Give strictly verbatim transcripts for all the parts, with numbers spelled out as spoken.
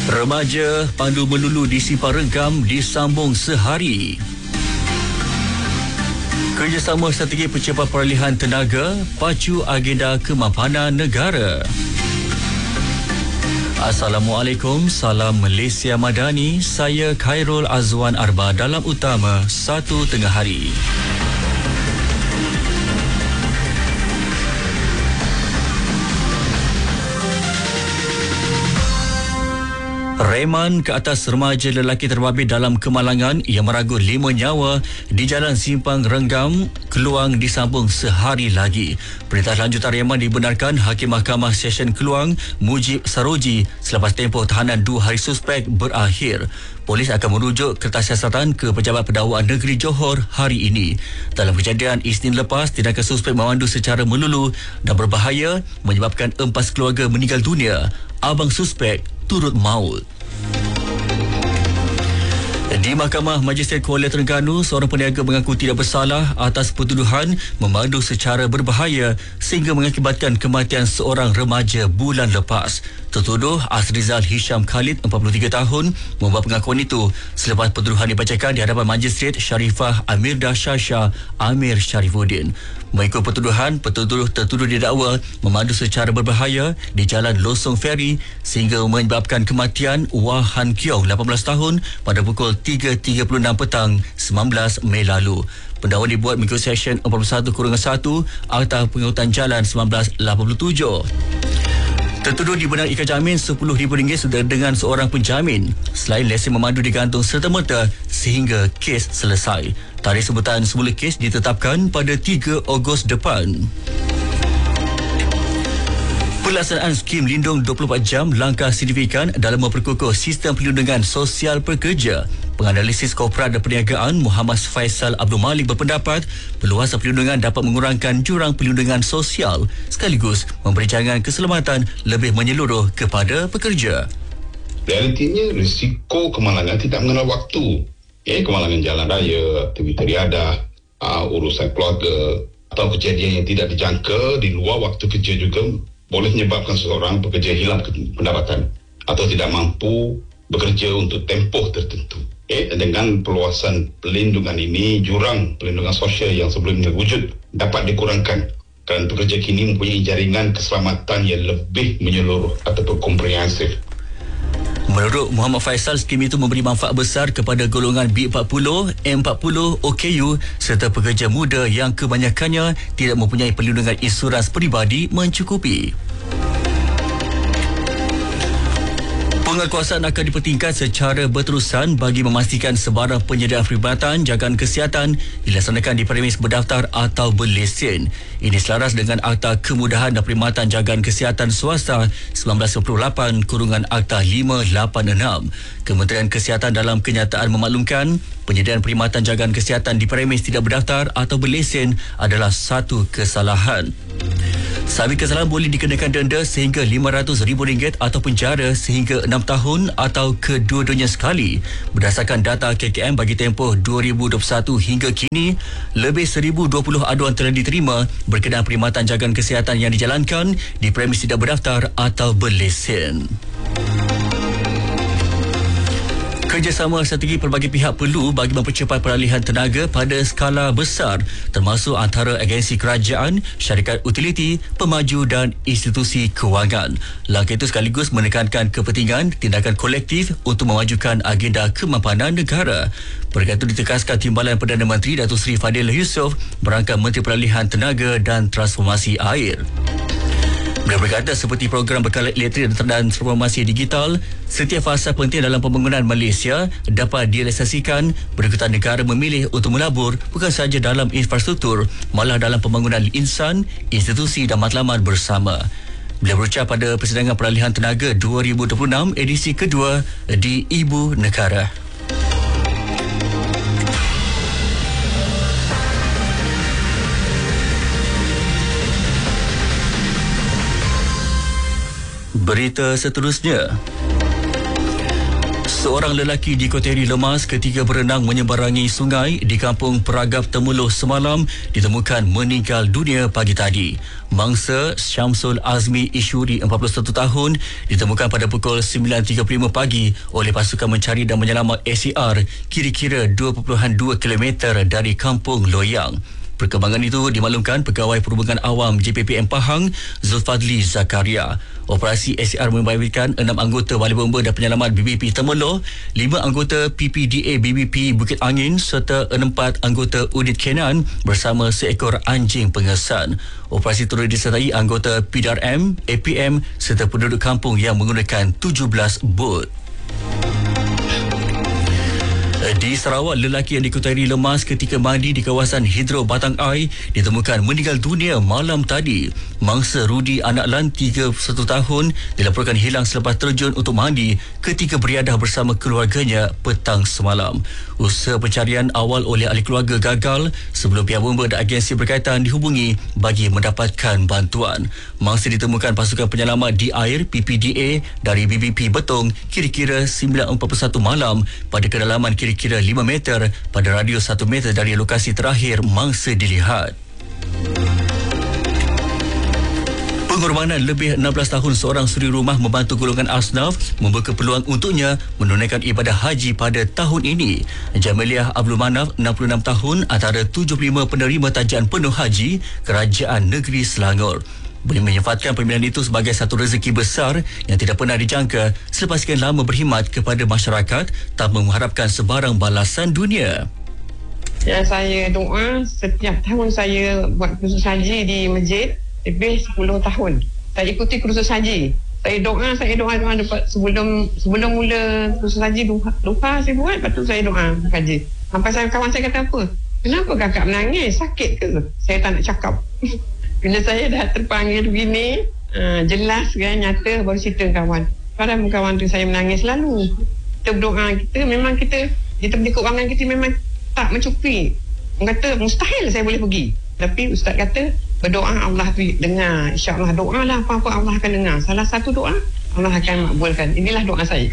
Remaja pandu melulu di Simpang Regam disambung sehari. Kerjasama strategi percepatan peralihan tenaga pacu agenda kemapanan negara. Assalamualaikum, salam Malaysia Madani. Saya Khairul Azwan Arba dalam utama satu tengah hari. Reman ke atas remaja lelaki terbabit dalam kemalangan yang meragut lima nyawa di Jalan Simpang Renggam, Keluang disambung sehari lagi. Perintah lanjutan reman dibenarkan Hakim Mahkamah Session Keluang, Mujib Saroji, selepas tempoh tahanan dua hari suspek berakhir. Polis akan merujuk kertas siasatan ke Pejabat Pendakwaan Negeri Johor hari ini. Dalam kejadian Isnin lepas, tindakan suspek memandu secara melulu dan berbahaya menyebabkan empat keluarga meninggal dunia. Abang suspek turut maut. Di Mahkamah Magistrate Kuala Terengganu, seorang peniaga mengaku tidak bersalah atas pertuduhan memandu secara berbahaya sehingga mengakibatkan kematian seorang remaja bulan lepas. Tertuduh Asrizal Hisham Khalid, empat puluh tiga tahun, membuat pengakuan itu selepas pertuduhan dibacakan di hadapan Magistrate Sharifah Amirdah Shasha Amir Sharifuddin. Mengikut pertuduhan, petuduh tertuduh didakwa memandu secara berbahaya di Jalan Losong Ferry sehingga menyebabkan kematian Wah Han Kiong, lapan belas tahun, pada pukul tiga tiga puluh enam petang sembilan belas Mei lalu. Pendakwa dibuat mengikut Seksyen empat puluh satu satu Akta Pengangkutan Jalan sembilan belas lapan puluh tujuh. Tertuduh dibenarkan ikat jamin sepuluh ribu ringgit dengan seorang penjamin selain lesen memandu digantung serta-merta sehingga kes selesai. Tarikh sebutan semula kes ditetapkan pada tiga Ogos depan. Pelaksanaan skim lindung dua puluh empat jam langkah signifikan dalam memperkukuh sistem perlindungan sosial pekerja. Penganalisis Korporat dan Perniagaan Muhammad Faisal Abdul Malik berpendapat perluasan perlindungan dapat mengurangkan jurang perlindungan sosial sekaligus memberi jaminan keselamatan lebih menyeluruh kepada pekerja. Realitinya risiko kemalangan tidak mengenal waktu. Eh, kemalangan jalan raya, aktiviti riadah, uh, urusan keluarga atau kejadian yang tidak dijangka di luar waktu kerja juga boleh menyebabkan seseorang pekerja hilang pendapatan atau tidak mampu bekerja untuk tempoh tertentu. Eh, dengan perluasan pelindungan ini, jurang pelindungan sosial yang sebelumnya wujud dapat dikurangkan kerana pekerja kini mempunyai jaringan keselamatan yang lebih menyeluruh ataupun komprehensif. Menurut Muhammad Faisal, skim itu memberi manfaat besar kepada golongan B empat puluh, M empat puluh, O K U serta pekerja muda yang kebanyakannya tidak mempunyai perlindungan insurans peribadi mencukupi. Penguatkuasaan akan dipertingkat secara berterusan bagi memastikan sebarang penyediaan perkhidmatan jagaan kesihatan dilaksanakan di premis berdaftar atau berlesen. Ini selaras dengan Akta Kemudahan dan Perkhidmatan Jagaan Kesihatan Swasta sembilan belas sembilan puluh lapan kurungan Akta lima lapan enam. Kementerian Kesihatan dalam kenyataan memaklumkan penyediaan perkhidmatan jagaan kesihatan di premis tidak berdaftar atau berlesen adalah satu kesalahan. Sabi kesalahan boleh dikenakan denda sehingga lima ratus ribu ringgit atau penjara sehingga enam tahun atau kedua-duanya sekali. Berdasarkan data K K M bagi tempoh dua ribu dua puluh satu hingga kini, lebih seribu dua puluh aduan telah diterima berkenaan perkhidmatan jagaan kesihatan yang dijalankan di premis tidak berdaftar atau berlesen. Kerjasama strategi pelbagai pihak perlu bagi mempercepat peralihan tenaga pada skala besar termasuk antara agensi kerajaan, syarikat utiliti, pemaju dan institusi kewangan. Langkah itu sekaligus menekankan kepentingan tindakan kolektif untuk memajukan agenda kemapanan negara. Perkara itu ditekaskan Timbalan Perdana Menteri Datuk Seri Fadil Yusof berangkat Menteri Peralihan Tenaga dan Transformasi Air. Beliau berkata seperti program bekalan elektrik dan transformasi digital, setiap fasa penting dalam pembangunan Malaysia dapat direalisasikan berikutan negara memilih untuk melabur bukan sahaja dalam infrastruktur, malah dalam pembangunan insan, institusi dan matlamat bersama. Beliau berucap pada Persidangan Peralihan Tenaga dua ribu dua puluh enam edisi kedua di Ibu Negara. Berita seterusnya. Seorang lelaki dikoteri lemas ketika berenang menyeberangi sungai di kampung Peragap Temuluh semalam ditemukan meninggal dunia pagi tadi. Mangsa Syamsul Azmi Ishuri, empat puluh satu tahun, ditemukan pada pukul sembilan tiga puluh lima pagi oleh pasukan mencari dan menyelamat A C R kira-kira dua perpuluhan dua kilometer dari kampung Loyang. Perkembangan itu dimaklumkan Pegawai Perhubungan Awam J P P M Pahang, Zulfadli Zakaria. Operasi A C R membabitkan enam anggota Balai Bomba dan Penyelamat B B P Temerloh, lima anggota P P D A B B P Bukit Angin serta empat anggota unit Kenan bersama seekor anjing pengesan. Operasi turut disertai anggota P D R M, A P M serta penduduk kampung yang menggunakan tujuh belas bot. Di Sarawak, lelaki yang diketahui lemas ketika mandi di kawasan Hidro Batang Ai ditemukan meninggal dunia malam tadi. Mangsa Rudi Anak Lan, tiga puluh satu tahun, dilaporkan hilang selepas terjun untuk mandi ketika beriadah bersama keluarganya petang semalam. Usaha pencarian awal oleh ahli keluarga gagal sebelum pihak bomba dan agensi berkaitan dihubungi bagi mendapatkan bantuan. Mangsa ditemukan pasukan penyelamat di air P P D A dari B B P Betong kira-kira sembilan empat puluh satu malam pada kedalaman kira-kira lima meter pada radius satu meter dari lokasi terakhir mangsa dilihat. Pengorbanan lebih enam belas tahun seorang suri rumah membantu golongan asnaf membuka peluang untuknya menunaikan ibadah haji pada tahun ini. Jamiliah Abdul Manaf, enam puluh enam tahun, antara tujuh puluh lima penerima tajian penuh haji Kerajaan Negeri Selangor. Boleh menyifatkan pemilihan itu sebagai satu rezeki besar yang tidak pernah dijangka selepas sekian lama berkhidmat kepada masyarakat tanpa mengharapkan sebarang balasan dunia. Ya, saya doa setiap tahun saya buat kursus haji di masjid lebih sepuluh tahun. Saya ikuti kursus haji. Saya doa, saya doa, doa dapat sebelum sebelum mula kursus haji duha, duha saya buat, lepas tu saya doa haji. Sampai saya kawan saya kata apa? Kenapa kakak menangis? Sakit ke? Saya tak nak cakap. Bila saya dah terpanggil begini, uh, jelas kan, nyata, baru cerita kawan. Padahal kawan tu saya menangis selalu. Kita berdoa, kita memang kita, kita di keuangan kita memang tak mencukupi. Orang kata mustahil saya boleh pergi. Tapi Ustaz kata berdoa Allah tu dengar. InsyaAllah doa lah apa-apa Allah akan dengar. Salah satu doa Allah akan makbulkan. Inilah doa saya.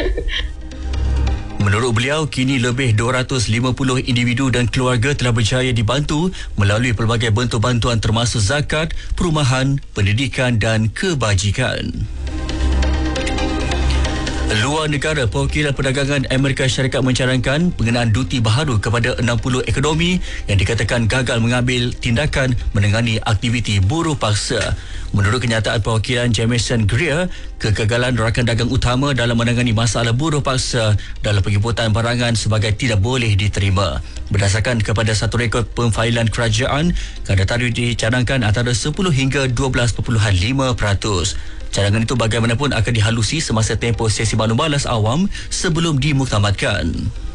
Menurut beliau, kini lebih dua ratus lima puluh individu dan keluarga telah berjaya dibantu melalui pelbagai bentuk bantuan termasuk zakat, perumahan, pendidikan dan kebajikan. Luar negara, Perwakilan Perdagangan Amerika Syarikat mencarankan pengenaan duti baharu kepada enam puluh ekonomi yang dikatakan gagal mengambil tindakan menangani aktiviti buruh paksa. Menurut kenyataan perwakilan Jamieson Greer, kegagalan rakan dagang utama dalam menangani masalah buruh paksa dalam penjemputan barangan sebagai tidak boleh diterima. Berdasarkan kepada satu rekod pemfailan kerajaan, kadar tarif dicadangkan antara sepuluh hingga dua belas perpuluhan lima peratus. Cadangan itu bagaimanapun akan dihalusi semasa tempoh sesi maklum balas awam sebelum dimuktamadkan.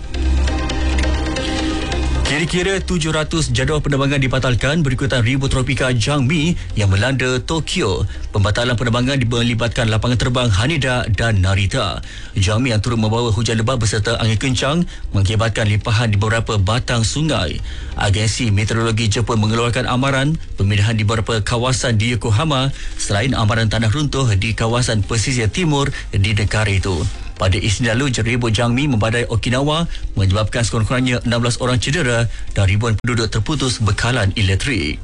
Kira-kira tujuh ratus jadual penerbangan dibatalkan berikutan ribut tropika Jangmi yang melanda Tokyo. Pembatalan penerbangan melibatkan lapangan terbang Haneda dan Narita. Jangmi yang turut membawa hujan lebat beserta angin kencang mengakibatkan limpahan di beberapa batang sungai. Agensi Meteorologi Jepun mengeluarkan amaran pemindahan di beberapa kawasan di Yokohama selain amaran tanah runtuh di kawasan pesisir timur di negara itu. Pada Isnin lalu, ribut Jangmi membadai Okinawa menyebabkan sekurang-kurangnya enam belas orang cedera dan ribuan penduduk terputus bekalan elektrik.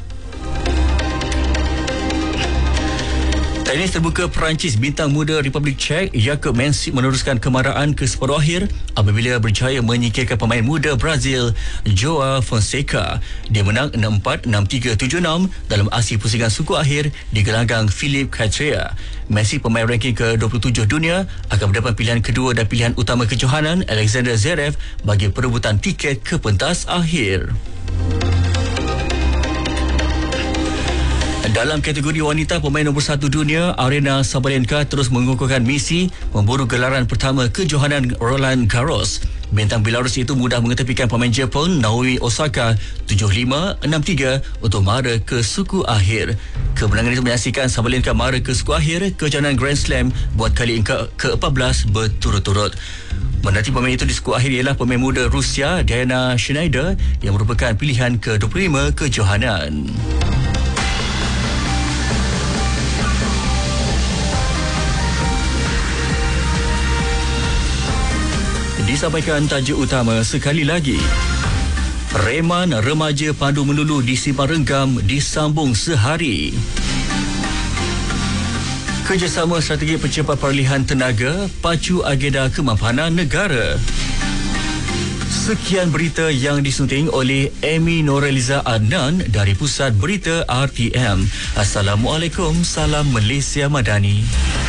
Tenis terbuka Perancis, bintang muda Republik Czech Jakub Mensik meneruskan kemarahan ke separuh akhir apabila berjaya menyingkirkan pemain muda Brazil Joao Fonseca. Dia menang enam empat, enam tiga, tujuh enam dalam aksi pusingan suku akhir di gelanggang Philip Katria. Mensik, pemain ranking ke dua puluh tujuh dunia, akan mendapat pilihan kedua dan pilihan utama kejohanan Alexander Zverev bagi perebutan tiket ke pentas akhir. Dalam kategori wanita, pemain nombor satu dunia Aryna Sabalenka terus mengukuhkan misi memburu gelaran pertama kejohanan Roland Garros. Bintang Belarus itu mudah mengetepikan pemain Jepun Naomi Osaka tujuh lima, enam tiga untuk mara ke suku akhir. Kemenangan itu menyaksikan Sabalenka mara ke suku akhir kejohanan Grand Slam buat kali ke empat belas berturut-turut. Menanti pemain itu di suku akhir ialah pemain muda Rusia Diana Schneider yang merupakan pilihan ke dua puluh lima kejohanan. Disampaikan tajuk utama sekali lagi. Reman remaja Pandu Melulu di Simpang Renggam disambung sehari. Kerjasama Strategi Pencepat Peralihan Tenaga pacu agenda kemampanan negara. Sekian berita yang disunting oleh Amy Noreliza Adnan dari Pusat Berita R T M. Assalamualaikum, salam Malaysia Madani.